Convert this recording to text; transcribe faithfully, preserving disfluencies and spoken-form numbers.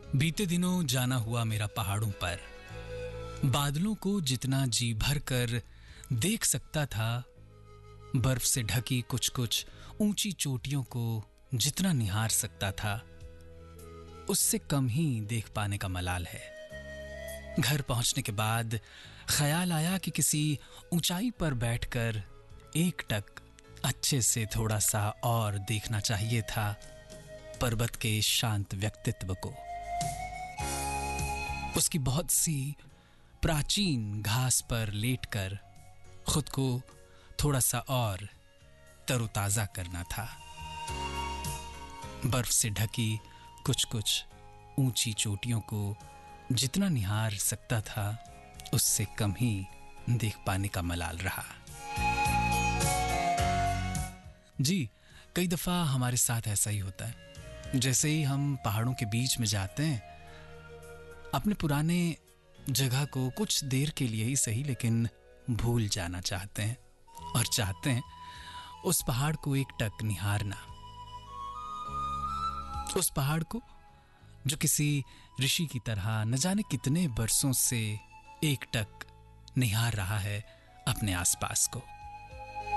बीते दिनों जाना हुआ मेरा पहाड़ों पर। बादलों को जितना जी भर कर देख सकता था, बर्फ से ढकी कुछ कुछ ऊंची चोटियों को जितना निहार सकता था, उससे कम ही देख पाने का मलाल है। घर पहुंचने के बाद ख्याल आया कि किसी ऊंचाई पर बैठकर एक टक अच्छे से थोड़ा सा और देखना चाहिए था पर्वत के शांत व्यक्तित्व को, उसकी बहुत सी प्राचीन घास पर लेटकर खुद को थोड़ा सा और तरोताजा करना था। बर्फ से ढकी कुछ कुछ ऊंची चोटियों को जितना निहार सकता था, उससे कम ही देख पाने का मलाल रहा। जी, कई दफा हमारे साथ ऐसा ही होता है। जैसे ही हम पहाड़ों के बीच में जाते हैं, अपने पुराने जगह को कुछ देर के लिए ही सही लेकिन भूल जाना चाहते हैं और चाहते हैं उस पहाड़ को एक टक निहारना, उस पहाड़ को जो किसी ऋषि की तरह न जाने कितने बरसों से एक टक निहार रहा है अपने आसपास को।